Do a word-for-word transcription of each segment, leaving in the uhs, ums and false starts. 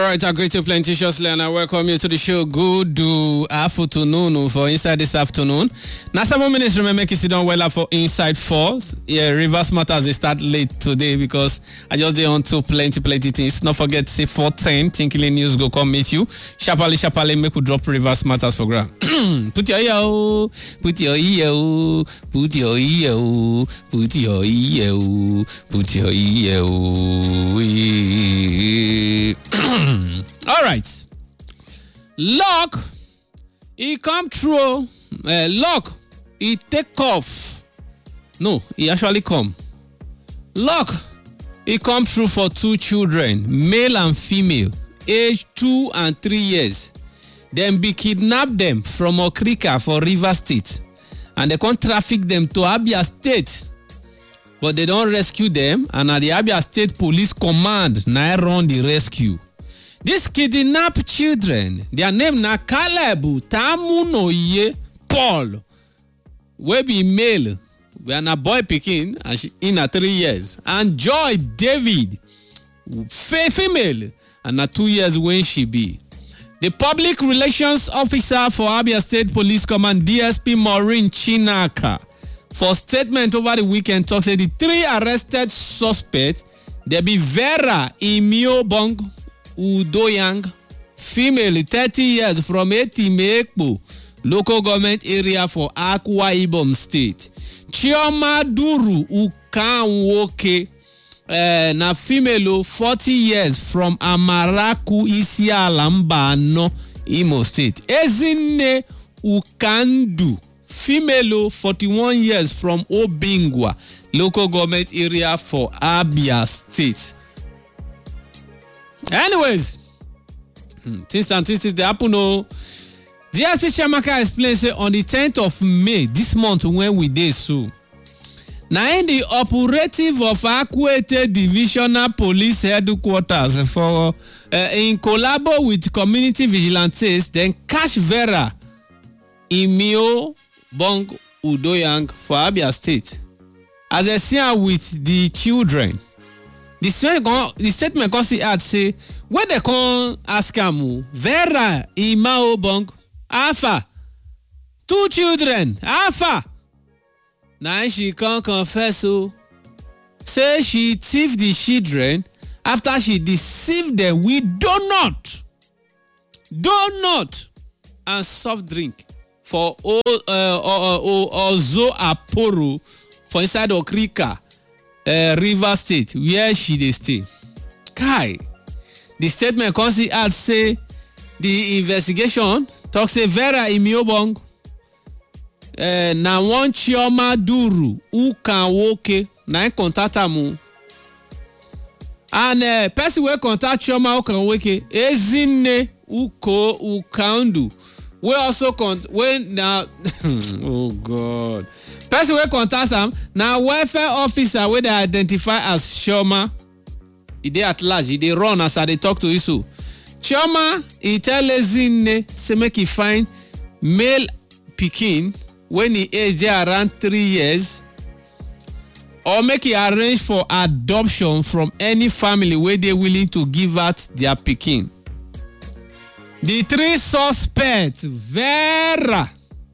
right, I greet you plenteously and I welcome you to the show. Good do afternoon for Inside this afternoon. Now seven minutes remember make you sit down well for Inside Force. Yeah, Reverse Matters they start late today because I just did on to plenty plenty things. Not forget to say four ten Tinkling News go come meet you. Sharply sharply make we drop Reverse Matters for ground. Put your ear, put your ear, put your ear, put your ear, put your ear. All right. Luck, he come through. Uh, luck, he take off. No, he actually come. Luck, he come through for two children, male and female, age two and three years. Them be kidnap them from Okrika for Rivers State, and they can't traffic them to Abia State. But they don't rescue them, and at the Abia State Police Command now run the rescue. These kidnapped children, their name na Caleb Tamunoye Paul, we be male, we are na boy pikin, and she in a three years, and Joy David, female, and na two years when she be. The public relations officer for Abia State Police Command, D S P Maureen Chinaka, for statement over the weekend, talks say the three arrested suspects, they be Vera Imiobong Udoyang, female, thirty years, from Etimekpo local government area for Akwa Ibom State. Chioma Duru Ukanwoke, uh, na female, forty years, from Amaraku Isialambano, Imo State. Ezine Ukandu, female, forty-one years, from Obingwa local government area for Abia State. Anyways, things and things they happen. Oh, D S P Chiamaka explains say on the tenth of May this month when we dey so. Now in the operative of Akwete Divisional Police Headquarters for uh, in collabo with community vigilantes, then catch Vera Imio Bong Udoyang for Abia State. As they see her with the children. The statement, the statement can see add say when they come ask am Vera Imao Bong Alpha two children Alpha. Now she can confess so say she thief the children after she deceived them with donut, donut and soft drink for all uh, Ozo Aporo for inside Okrika. Uh, River State, where she dey stay. Kai, the statement constantly add say the investigation talk say Vera Imiobong uh, na one Chioma Duru Ukanwoke na in contact am, and uh, person wey contact Chioma Ukanwoke Ezine Uko Ukandu wey also con wey na oh God. Person wey contact am na welfare officer wey dey identify as Chioma. E dey at large, e dey run as I dey talk to you so. Chioma, e tell Ezine say make e find male pikin when e age dey around three years, or make e arrange for adoption from any family wey dey willing to give out their pikin. The three suspects, Vera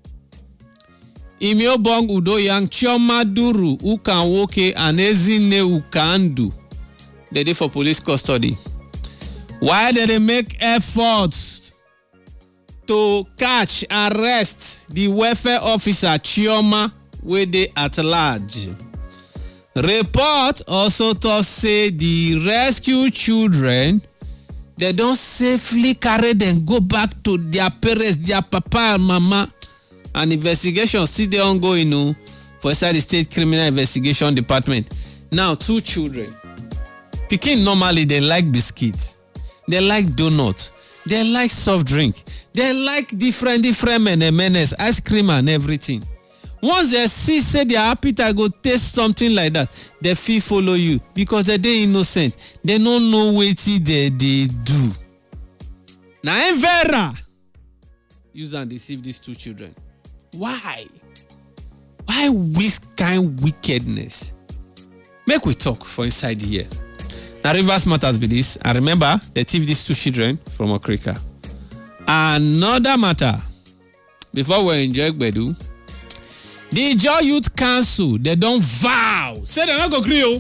Imiobong Udoyang, Chioma Duru Ukanwoke, and Ezine Ukandu, they dey for police custody. While they dey make efforts to catch, arrest the welfare officer Chioma wey dey at large. Report also talk say the rescue children, they don safely carry them go back to their parents, their papa and mama. And investigation still dey ongoing no, for inside the State Criminal Investigation Department. Now, two children. Pikin normally they like biscuits, they like donut, they like soft drink, they like different different menes, ice cream and everything. Once they see say their appetite go taste something like that, they feel follow you because they dey innocent. They don't know wetin they dey do. Na Vera use and deceive these two children. Why? Why this kind wickedness? Make we talk for inside here. Now Rivers matters be this. And remember, they thief these two children from Okrika. Another matter, before we enjoy Gbedu, the Ijaw Youth Council, they don't vow. Say they not go agree.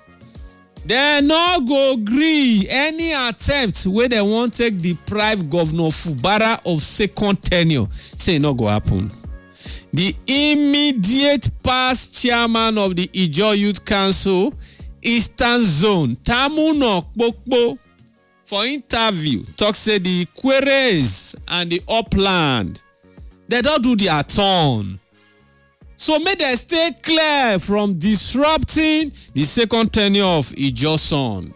They not go agree any attempt where they want to take deprive Governor Fubara of second tenure. Say it not go happen. The immediate past chairman of the Ijaw Youth Council, Eastern Zone, Tamuno Kpokpo, for interview, talk say the Queries and the Upland, they don't do their turn. So may they stay clear from disrupting the second tenure of Ijaw son.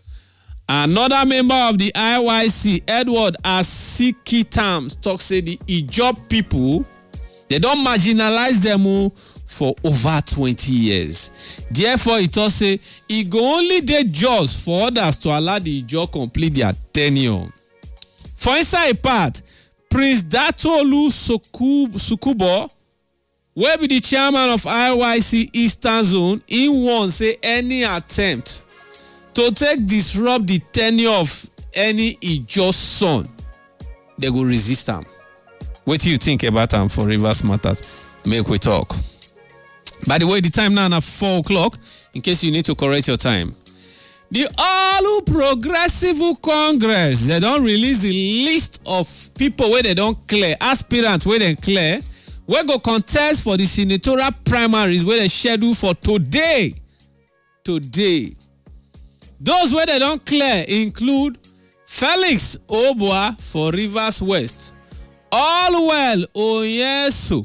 Another member of the I Y C, Edward Asikitams, talk say the Ijaw people, they don't marginalize them for over twenty years. Therefore, it also say it go only dey just for others to allow the Ijaw complete their tenure. For inside part, Prince Datolu Sukubo, wey be the chairman of I Y C Eastern Zone, he wan say any attempt to take disrupt the tenure of any Ijaw son, they go resist am. What do you think about am for Rivers Matters? Make we talk. By the way, the time now at four o'clock, in case you need to correct your time. The All Progressive Congress, they don't release the list of people where they don't clear, aspirants where they clear, we go contest for the senatorial primaries where they schedule for today. Today. Those where they don't clear include Felix Obua for Rivers West, Allwell Onyesu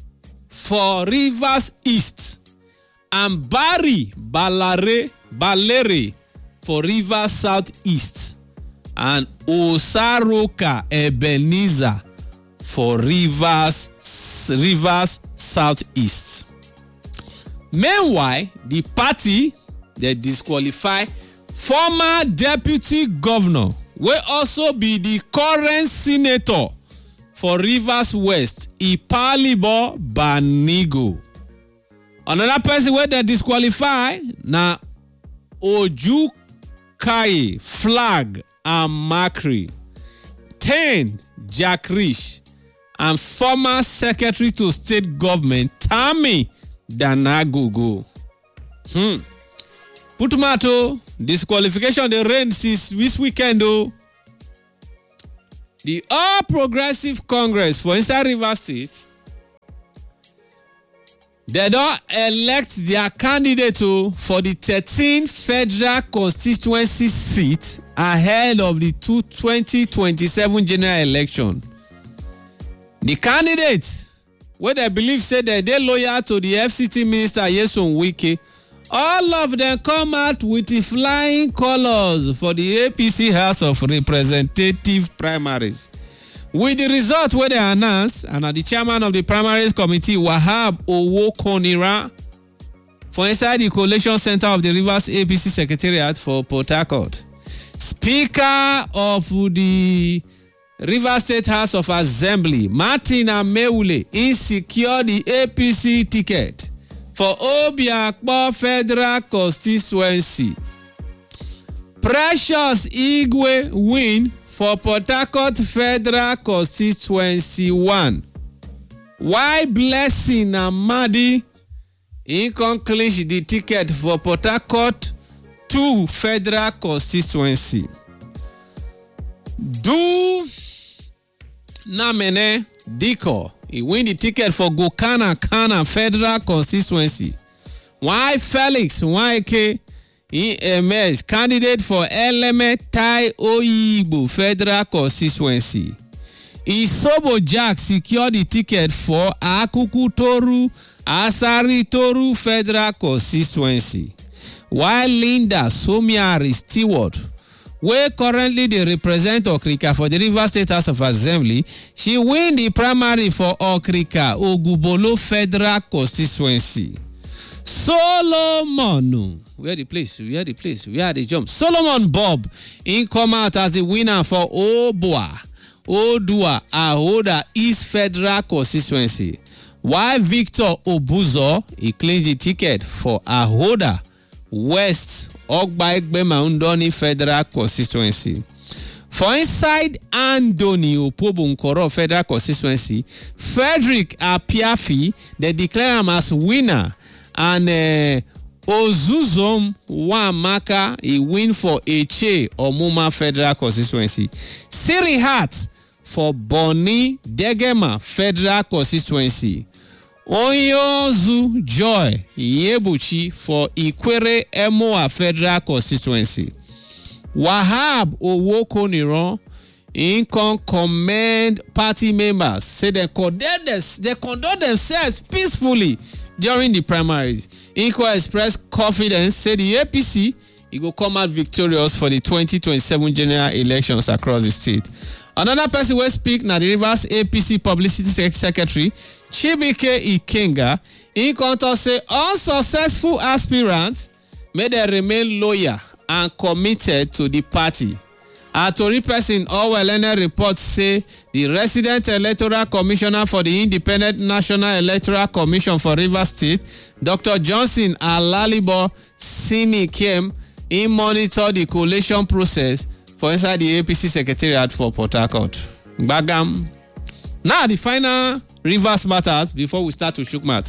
for Rivers East, and Barry Balare, Balere for Rivers Southeast, and Osaroka Ebenezer for Rivers, Rivers Southeast. Meanwhile, the party, they disqualify former deputy governor, will also be the current senator for Rivers West, Ipalibo Banigo. Another person where they disqualify na Ojukai Flag and Macri. ten Jack Rich and former secretary to state government Tammy Danagogo. Hmm. Putumato, disqualification they reign since this weekend though. The All Progressive Congress for inside Rivers State, they don't elect their candidate for the thirteenth federal constituency seat ahead of the twenty twenty-seven general election. The candidates, where they believe say that they're loyal to the F C T minister Nyesom Wike, all of them come out with the flying colors for the A P C House of Representative primaries. With the result where they announced, and the chairman of the primaries committee, Wahab Owokonira, for inside the Coalition Center of the Rivers A P C Secretariat for Port Harcourt. Speaker of the Rivers State House of Assembly, Martin Ameule, insecure the A P C ticket for Obiakpo Federal Constituency. Precious Igwe win for Port Harcourt Federal Constituency one. Why Blessing Amadi in clinch the ticket for Port Harcourt two Federal Constituency. Do Namene Diko, he win the ticket for Gokana Kana Federal Constituency. Why Felix Waike, he emerged candidate for Eleme Tai Oyibo Federal Constituency. Isobo Jack secured the ticket for Akuku Toru Asari Toru Federal Constituency. While Linda Somiari Stewart, where currently they represent Okrika for the Rivers State House of Assembly, she win the primary for Okrika Ogubolo Federal Constituency. Solomon, where the place? Where the place? Where the jump? Solomon Bob in come out as the winner for Obua, Odua, Ahoda East Federal Constituency. While Victor Obuzo, he claims the ticket for Ahoda West Ogba Egbema Undoni Federal Constituency. For inside Andoni Opobo Nkoro Federal Constituency, Frederick Apiafi, they declare him as winner, and uh, Ozuzom Wamaka, he win for Eche Omuma Federal Constituency. Siri Hart for Boni Degema Federal Constituency. Onyozu Joy Yebuchi for Ikwere Emoa Federal Constituency. Wahab Owokoniron in con commend party members, say they conduct, they conduct themselves peacefully during the primaries. Inco express confidence, say the A P C it will come out victorious for the twenty twenty-seven general elections across the state. Another person will speak na the Rivers A P C Publicity Secretary Chibike Ikenga. In contour say unsuccessful aspirants may they remain loyal and committed to the party. A Tory person Owelene reports say the resident electoral commissioner for the Independent National Electoral Commission for Rivers State, Doctor Johnson Alalibo Sini came in monitor the collation process for inside the A P C Secretariat for Port Harcourt. Bagam. Now the final Rivers matters before we start to shook mat.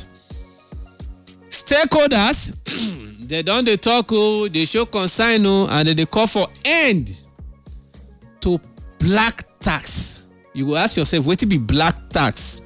Stakeholders, they don dey talk oh, they show concern oh, and they call for end to black tax. You go ask yourself, wetin be black tax?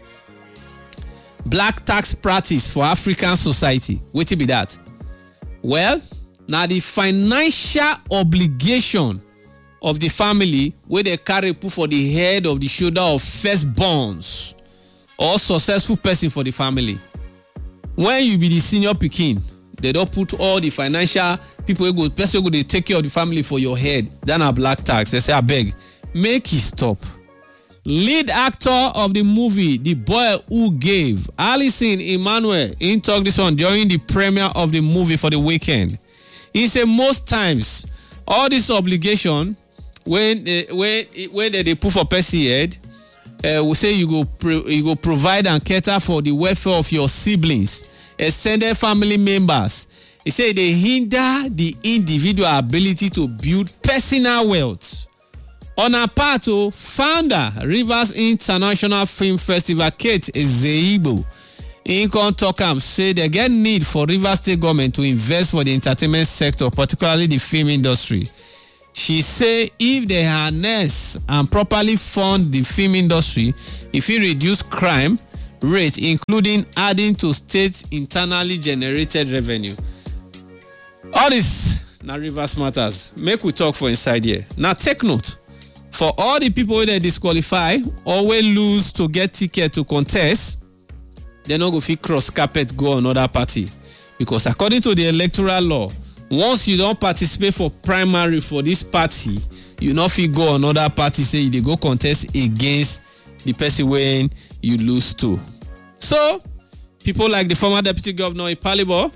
Black tax practice for African society. Wetin be that? Well, na the financial obligation of the family wey dey carry put for the head of the shoulder of firstborns or successful person for the family. When you be the senior pikin, they don put all the financial people wey go person wey go dey take care of the family for your head. That na black tax. They say abeg make e stop. Lead actor of the movie The Boy Who Gave, Alison Emmanuel, in talk this one during the premiere of the movie for the weekend. He say most times all this obligation when they, when when they, they put for person head, uh, we say you go pro, you go provide and cater for the welfare of your siblings, extended family members. He say they hinder the individual ability to build personal wealth. On her part, oh, founder Rivers International Film Festival Kate Ezeibo in talk am say they get need for Rivers State government to invest for the entertainment sector, particularly the film industry. She say if they harness and properly fund the film industry, if it reduce crime rate, including adding to state internally generated revenue. All this na Rivers matters. Make we talk for inside here. Now take note. For all the people wey dey disqualify or wey lose to get ticket to contest, they no go fit cross carpet go another party, because according to the electoral law, once you don participate for primary for this party, you no fit go another party say you dey go contest against the person wey you lose to. So people like the former deputy governor Ipalibo,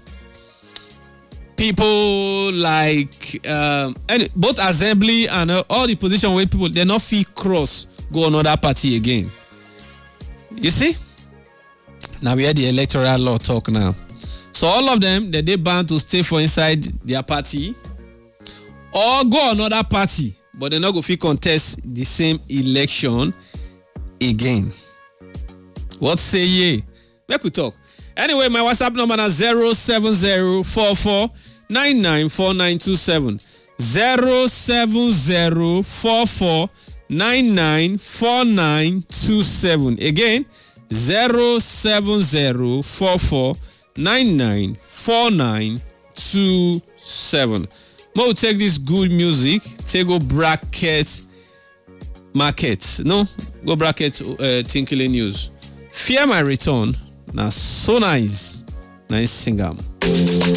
people like um, any, both assembly and uh, all the position where people they not fit cross go another party again. You see, now we hear the electoral law talk now. So all of them they they bound to stay for inside their party or go another party, but they not go fit contest the same election again. What say ye? Make we talk. Anyway, my WhatsApp number is zero seven zero four four nine nine four nine two seven. zero seven zero four four nine nine four nine two seven. Again, zero seven zero four four nine nine four nine two seven. Mo take this good music, take go bracket market. No, go bracket uh, Tinkling News. Fear My Return. Now so nice. Nice sing am.